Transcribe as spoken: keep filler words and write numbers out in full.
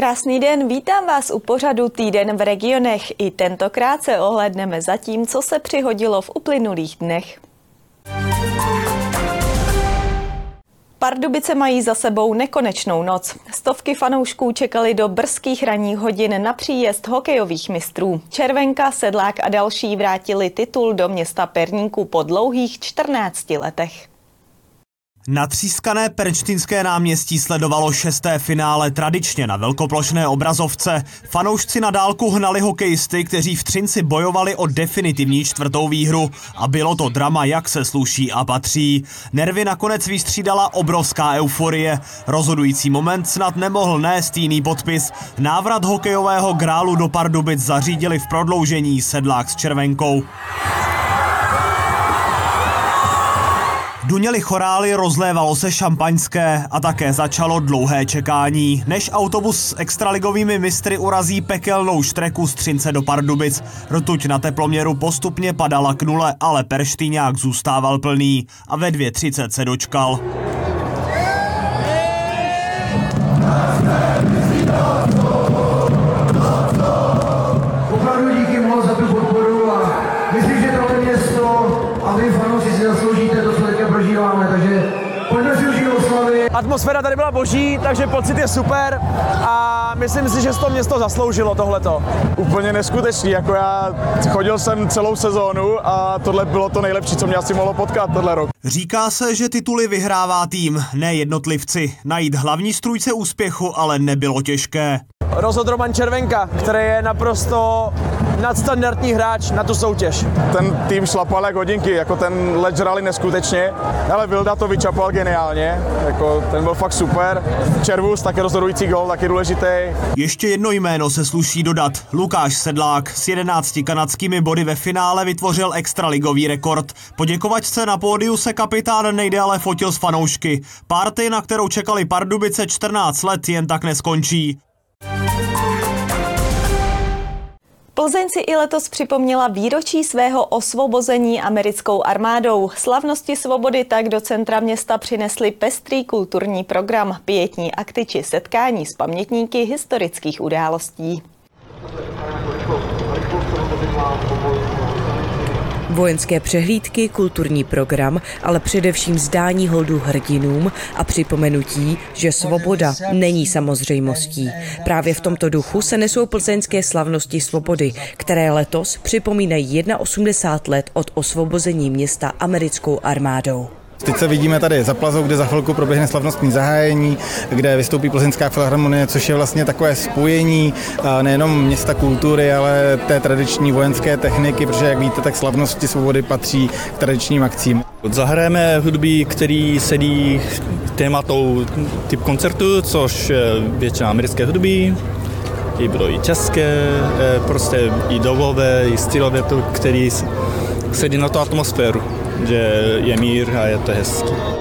Krásný den, vítám vás u pořadu Týden v regionech. I tentokrát se ohlédneme za tím, co se přihodilo v uplynulých dnech. Pardubice mají za sebou nekonečnou noc. Stovky fanoušků čekali do brzkých ranních hodin na příjezd hokejových mistrů. Červenka, Sedlák a další vrátili titul do města Perníku po dlouhých čtrnácti letech. Natřískané Pernštejnské náměstí sledovalo šesté finále tradičně na velkoplošné obrazovce. Fanoušci na dálku hnali hokejisty, kteří v Třinci bojovali o definitivní čtvrtou výhru. A bylo to drama, jak se sluší a patří. Nervy nakonec vystřídala obrovská euforie. Rozhodující moment snad nemohl nést jiný podpis. Návrat hokejového grálu do Pardubic zařídili v prodloužení Sedlák s Červenkou. Duněly chorály, rozlévalo se šampaňské a také začalo dlouhé čekání, než autobus s extraligovými mistry urazí pekelnou štreku z Třince do Pardubic. Rtuť na teploměru postupně padala k nule, ale Perštejňák zůstával plný a ve dvě třicet se dočkal. Opravdu díky moc za tu podporu a myslím, že tohle město a vy fanoušci si zasloužíte to, co teďka prožíváme, takže pojďme si užít oslavy. Atmosféra tady byla boží, takže pocit je super a myslím si, že to město zasloužilo tohleto. Úplně neskutečný, jako já chodil jsem celou sezónu a tohle bylo to nejlepší, co mě asi mohlo potkat tenhle rok. Říká se, že tituly vyhrává tým, ne jednotlivci. Najít hlavní strůjce úspěchu ale nebylo těžké. Rozhodl Roman Červenka, který je naprosto nadstandardní hráč na tu soutěž. Ten tým šlapal jak hodinky, jako ten leč hrali neskutečně, ale Vilda to vyčapal geniálně, jako ten byl fakt super. Červus, taky rozhodující gól, taky důležitý. Ještě jedno jméno se sluší dodat. Lukáš Sedlák s jedenácti kanadskými body ve finále vytvořil extraligový rekord. Poděkovačce na pódiu se kapitán nejdéle fotil s fanoušky. Party, na kterou čekali Pardubice čtrnáct let, jen tak neskončí. Plzeň si i letos připomněla výročí svého osvobození americkou armádou. Slavnosti svobody tak do centra města přinesly pestrý kulturní program, pietní akty či setkání s pamětníky historických událostí. Vojenské přehlídky, kulturní program, ale především vzdání holdu hrdinům a připomenutí, že svoboda není samozřejmostí. Právě v tomto duchu se nesou plzeňské slavnosti svobody, které letos připomínají osmdesát jedna let od osvobození města americkou armádou. Teď se vidíme tady za plazou, kde za chvilku proběhne slavnostní zahájení, kde vystoupí Plzeňská filharmonie, což je vlastně takové spojení nejenom města kultury, ale té tradiční vojenské techniky, protože jak víte, tak slavnosti svobody patří k tradičním akcím. Zahrajeme hudby, který sedí tématou typ koncertu, což je většina americké hudby, i bylo i české, prostě i dobové, i stylové, který sedí na tu atmosféru, že je mír a je to hezký.